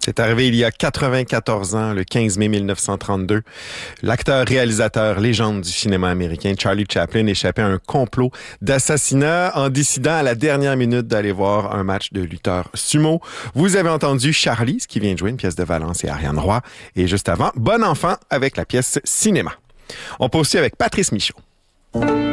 C'est arrivé il y a 94 ans, le 15 mai 1932. L'acteur-réalisateur légende du cinéma américain, Charlie Chaplin, échappait à un complot d'assassinat en décidant à la dernière minute d'aller voir un match de lutteurs sumo. Vous avez entendu Charlie, ce qui vient de jouer une pièce de Valence et Ariane Roy. Et juste avant, Bon enfant avec la pièce Cinéma. On poursuit avec Patrice Michaud.